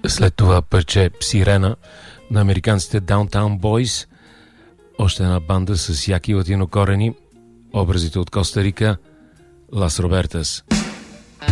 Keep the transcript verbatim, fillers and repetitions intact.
След това парче Сирена на американците Downtown Boys, още една банда с яки латинокорени, образите от Коста Рика, Лас Робертас.